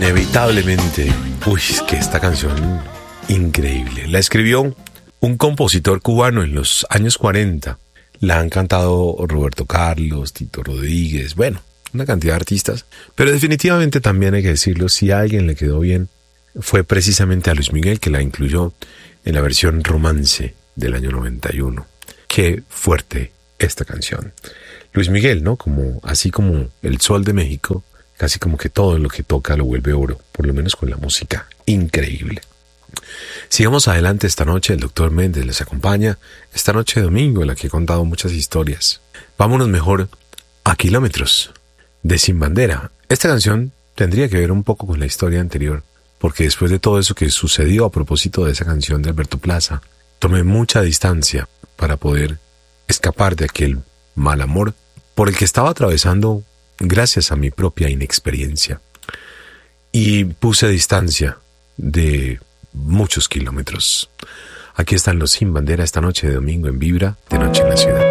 Inevitablemente, es que esta canción increíble. La escribió un compositor cubano en los años 40. La han cantado Roberto Carlos, Tito Rodríguez, bueno, una cantidad de artistas. Pero definitivamente también hay que decirlo, si a alguien le quedó bien, fue precisamente a Luis Miguel, que la incluyó en la versión Romance del año 91. Qué fuerte esta canción. Luis Miguel, ¿no? Así como el Sol de México, casi como que todo lo que toca lo vuelve oro, por lo menos con la música. Increíble. Sigamos adelante esta noche, el Dr. Méndez les acompaña, esta noche de domingo en la que he contado muchas historias. Vámonos mejor a Kilómetros, de Sin Bandera. Esta canción tendría que ver un poco con la historia anterior, porque después de todo eso que sucedió a propósito de esa canción de Alberto Plaza, tomé mucha distancia para poder escapar de aquel mal amor por el que estaba atravesando gracias a mi propia inexperiencia. Y puse distancia de muchos kilómetros. Aquí están los Sin Bandera esta noche de domingo en Vibra, de Noche en la Ciudad.